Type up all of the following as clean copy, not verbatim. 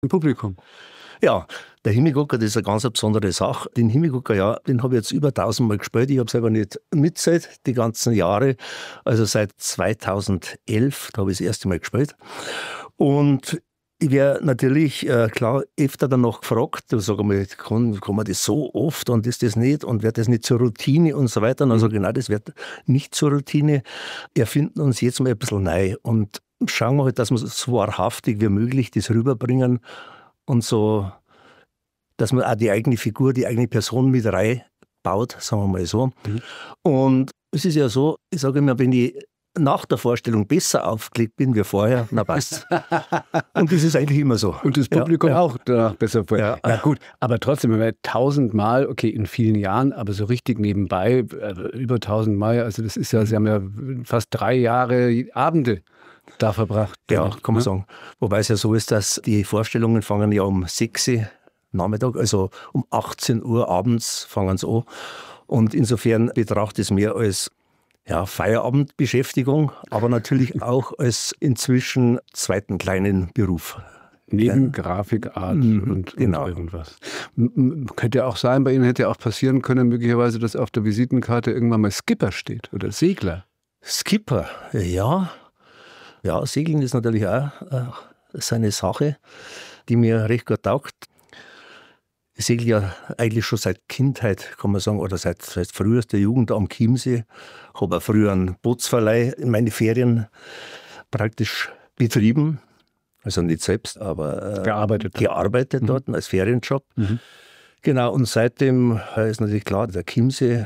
im Publikum. Ja, der Himmelgucker, das ist eine ganz besondere Sache. Den Himmelgucker, ja, den habe ich jetzt über 1000 Mal gespielt. Ich habe selber nicht mitzählt, die ganzen Jahre. Also seit 2011, da habe ich das erste Mal gespielt. Und ich werde natürlich, klar, öfter danach gefragt, da sage ich mal, kann man das so oft und ist das nicht und wird das nicht zur Routine und so weiter. Und dann sage ich, nein, das wird nicht zur Routine. Erfinden uns jetzt mal ein bisschen neu und schauen wir halt, dass wir so wahrhaftig wie möglich das rüberbringen und so, dass man auch die eigene Figur, die eigene Person mit reinbaut, sagen wir mal so. Und es ist ja so, ich sage immer, wenn ich nach der Vorstellung besser aufgelegt bin wie vorher, na passt. Und das ist eigentlich immer so. Und das Publikum auch danach besser vorher. Ja, gut, aber trotzdem, wenn wir 1000 Mal, okay, in vielen Jahren, aber so richtig nebenbei, über 1000 Mal, also das ist ja, Sie haben ja fast 3 Jahre Abende da verbracht. Ja, kann man sagen. Wobei es ja so ist, dass die Vorstellungen fangen ja um 6 Uhr Nachmittag, also um 18 Uhr abends fangen sie an. Und insofern betrachte ich es mehr als Feierabendbeschäftigung, aber natürlich auch als inzwischen zweiten kleinen Beruf. Neben Grafikart und irgendwas. Könnte ja auch sein, bei Ihnen hätte ja auch passieren können, möglicherweise, dass auf der Visitenkarte irgendwann mal Skipper steht oder Segler. Skipper, ja. Ja, Segeln ist natürlich auch seine Sache, die mir recht gut taugt. Ich segle ja eigentlich schon seit Kindheit, kann man sagen, oder seit frühester Jugend am Chiemsee. Habe auch früher einen Bootsverleih in meine Ferien praktisch betrieben. Also nicht selbst, aber gearbeitet dort als Ferienjob. Genau, und seitdem ist natürlich klar, der Chiemsee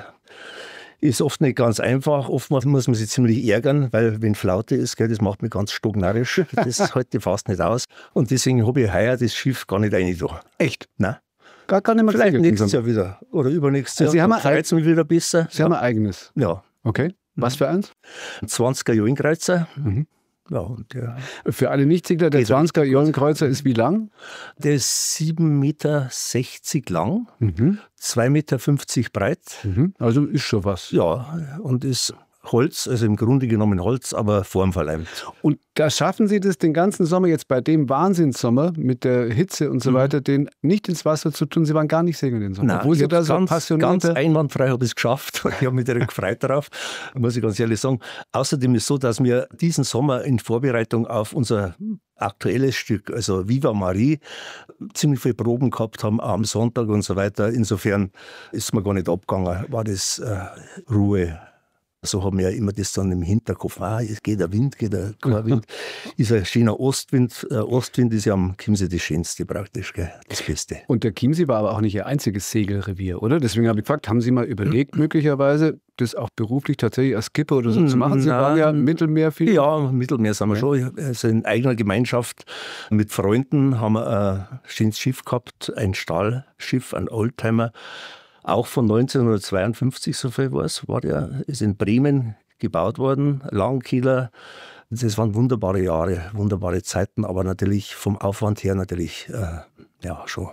ist oft nicht ganz einfach. Oftmals muss man sich ziemlich ärgern, weil wenn Flaute ist, das macht mich ganz stocknarrisch. Das halte ich fast nicht aus. Und deswegen habe ich heuer das Schiff gar nicht reingetan. Echt? Nein. Gar nicht mehr. Vielleicht nächstes Jahr wieder oder übernächstes Jahr. Sie haben Kreuzen wieder besser. Sie haben ein eigenes? Ja. Okay. Was für eins? Ein 20er Jolenkreuzer. Ja, und für alle Nichtsegler, der 20er Jolenkreuzer ist wie lang? Der ist 7,60 Meter lang, 2,50 Meter breit. Also ist schon was. Ja, und ist Holz, also im Grunde genommen Holz, aber formverleimt. Und da schaffen Sie das den ganzen Sommer jetzt bei dem Wahnsinnssommer mit der Hitze und so weiter, den nicht ins Wasser zu tun? Sie waren gar nicht segeln den Sommer. Nein, ich ganz einwandfrei habe ich es geschafft. Ich habe mich direkt gefreut darauf, muss ich ganz ehrlich sagen. Außerdem ist es so, dass wir diesen Sommer in Vorbereitung auf unser aktuelles Stück, also Viva Marie, ziemlich viele Proben gehabt haben am Sonntag und so weiter. Insofern ist mir gar nicht abgegangen, war das Ruhe. So haben wir ja immer das dann im Hinterkopf. Geht der Wind, geht der Wind. Ist ein schöner Ostwind. Ostwind ist ja am Chiemsee das Schönste praktisch, gell? Das Beste. Und der Chiemsee war aber auch nicht Ihr einziges Segelrevier, oder? Deswegen habe ich gefragt, haben Sie mal überlegt, möglicherweise das auch beruflich tatsächlich als Skipper oder so zu machen? Sie waren ja Mittelmeer viel. Ja, Mittelmeer sind wir schon. Also in eigener Gemeinschaft mit Freunden haben wir ein schönes Schiff gehabt, ein Stahlschiff, ein Oldtimer. Auch von 1952, so viel war der, ist in Bremen gebaut worden, Langkieler. Das waren wunderbare Jahre, wunderbare Zeiten, aber natürlich vom Aufwand her natürlich, schon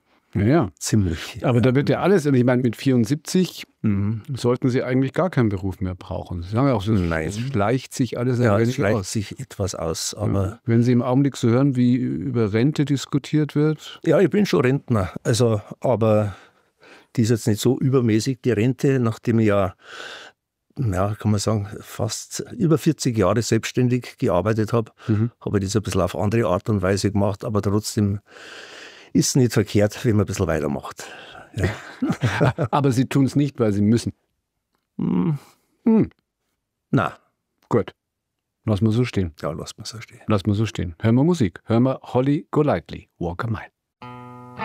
ziemlich. Aber da wird ja alles, und ich meine, mit 74 sollten Sie eigentlich gar keinen Beruf mehr brauchen. Sie sagen ja auch, es schleicht sich alles es schleicht sich etwas aus. Aber wenn Sie im Augenblick so hören, wie über Rente diskutiert wird? Ja, ich bin schon Rentner, aber die ist jetzt nicht so übermäßig, die Rente, nachdem ich kann man sagen, fast über 40 Jahre selbstständig gearbeitet habe, habe ich das ein bisschen auf andere Art und Weise gemacht, aber trotzdem ist es nicht verkehrt, wenn man ein bisschen weitermacht. Ja. Aber Sie tun es nicht, weil Sie müssen? Nein. Gut. Lass mal so stehen. Ja, lass mal so stehen. Lass mal so stehen. Hören wir Musik. Hören wir Holly Golightly, Walk a Mile.